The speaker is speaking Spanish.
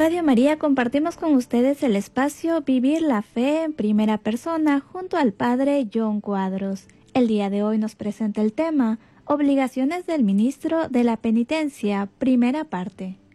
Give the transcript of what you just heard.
Radio María compartimos con ustedes el espacio Vivir la Fe en Primera Persona junto al Padre John Cuadros. El día de hoy nos presenta el tema Obligaciones del Ministro de la Penitencia, primera parte.